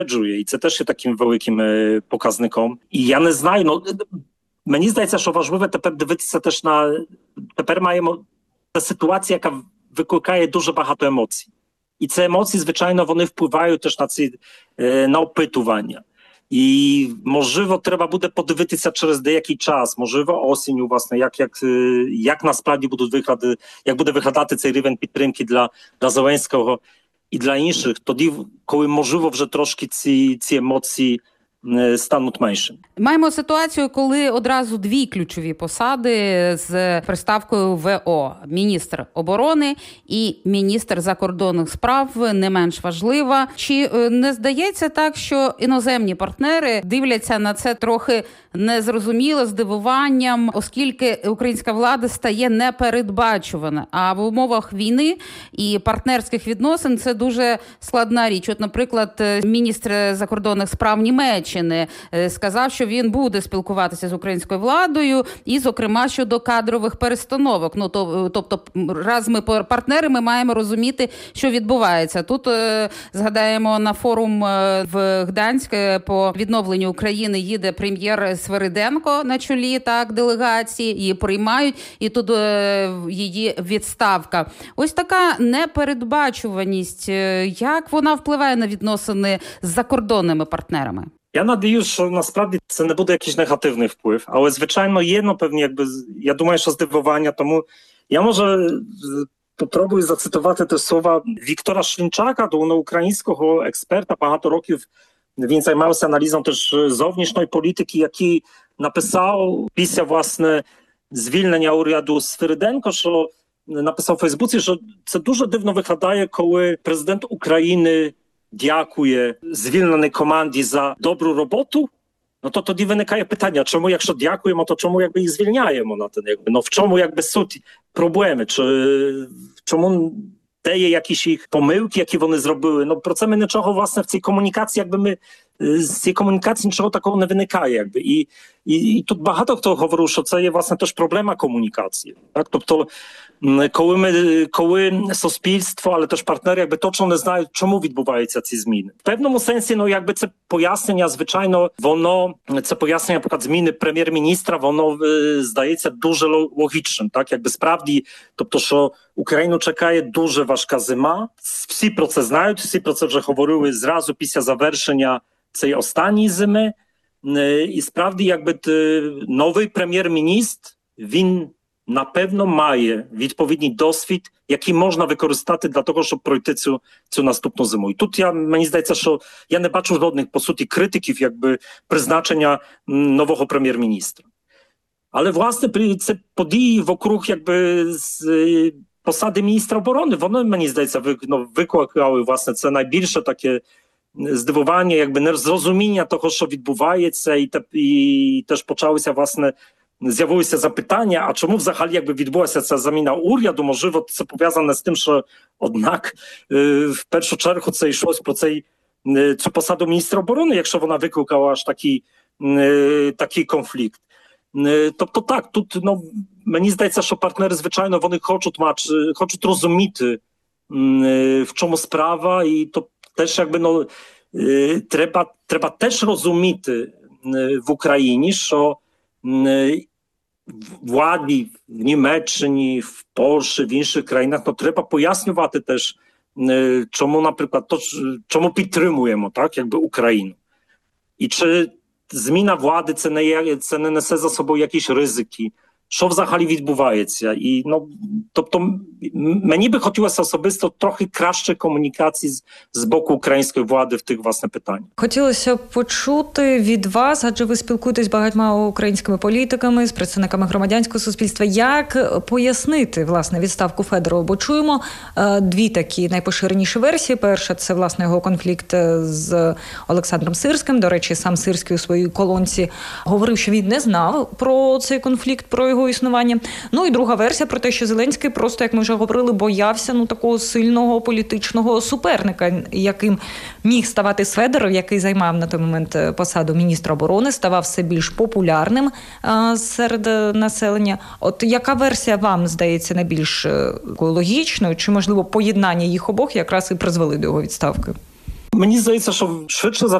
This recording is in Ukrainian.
І це теж є таким великим показником. І я не знаю, мені здається, що важливо тепер дивитися теж тепер маємо ситуація, яка викликає дуже багато емоцій. І ці емоції, звичайно, вони впливають теж на опитування. І, можливо, треба буде подивитися через деякий час, можливо, осінню, власне, як насправді як буде виглядати цей рівень підтримки для Зеленського і для інших, тоді, коли, можливо, вже трошки ці емоції стануть меншими. Маємо ситуацію, коли одразу дві ключові посади з приставкою ВО – міністр оборони і міністр закордонних справ, не менш важлива. Чи не здається так, що іноземні партнери дивляться на це трохи незрозуміло, здивуванням, оскільки українська влада стає непередбачувана, а в умовах війни і партнерських відносин це дуже складна річ. От, наприклад, міністр закордонних справ Німеччини сказав, що він буде спілкуватися з українською владою і, зокрема, щодо кадрових перестановок. Тобто, раз ми партнери, ми маємо розуміти, що відбувається. Тут згадаємо, на форум в Гданськ по відновленню України їде прем'єр Свириденко на чолі делегації, її приймають, і тут її відставка. Ось така непередбачуваність, як вона впливає на відносини з закордонними партнерами? Я надіюсь, що насправді це не буде якийсь негативний вплив, але, звичайно, є, певні, я думаю, що здивування, тому я, може, попробую зацитувати те слова Віктора Шлінчака, українського експерта, багато років він займався аналізом теж зовнішньої політики, який написав після, власне, звільнення уряду Свириденко, що написав у Фейсбуці, що це дуже дивно виглядає, коли президент України дякує звільненій команді за добру роботу, то тоді виникає питання, чому, якщо дякуємо, то чому їх звільняємо? В чому суть проблеми? Чому де є якісь їх помилки, які вони зробили? Про це ми нічого, власне, в цій комунікації, з цієї комунікації нічого такого не виникає. І тут багато хто говорив, що це є, власне, теж проблема комунікації. Так? Тобто, коли суспільство, але теж партнери точно не знають, чому відбуваються ці зміни. В певному сенсі, це пояснення, звичайно, це пояснення, наприклад, зміни прем'єр-міністра, воно здається дуже логічним. Так? Справді, тобто, що Україну чекає дуже важка зима. Всі про це знають, всі про це вже говорили зразу після завершення цієї останньої зими. І справді, новий прем'єр-міністр, він напевно має відповідний досвід, який можна використати для того, щоб пройти цю наступну зиму. І тут мені здається, що я не бачу жодних, по суті, критиків, призначення нового прем'єр-міністра. Але, власне, це події вокруг, з посади міністра оборони, воно, мені здається, викликали, власне, це найбільше таке здивування, незрозуміння того, що відбувається, і теж почалися, власне, з'явилися запитання, а чому взагалі відбулася ця заміна уряду? Можливо, це пов'язане з тим, що, однак, в першу чергу це йшлось про цю посаду міністра оборони, якщо вона викликала аж такий конфлікт. Тобто так, тут, мені здається, що партнери, звичайно, вони хочуть розуміти, в чому справа, і то теж, треба теж розуміти в Україні, що владі в Німеччині, в Польщі, в інших країнах, треба пояснювати теж, чому, наприклад, чому підтримуємо, Україну. І чи зміна влади це не несе за собою якісь ризики, що взагалі відбувається. І, тобто, мені би хотілося особисто трохи краще комунікації з боку української влади в тих, власне, питаннях. Хотілося б почути від вас, адже ви спілкуєтесь з багатьма українськими політиками, з представниками громадянського суспільства, як пояснити, власне, відставку Федорова? Бо чуємо дві такі найпоширеніші версії. Перша – це, власне, його конфлікт з Олександром Сирським. До речі, сам Сирський у своїй колонці говорив, що він не знав про цей конфлікт, про його існування. І друга версія про те, що Зеленський просто, як ми вже говорили, боявся такого сильного політичного суперника, яким міг ставати Федоров, який займав на той момент посаду міністра оборони, ставав все більш популярним серед населення. От яка версія вам здається найбільш логічною? Чи, можливо, поєднання їх обох якраз і призвели до його відставки? Мені здається, що швидше за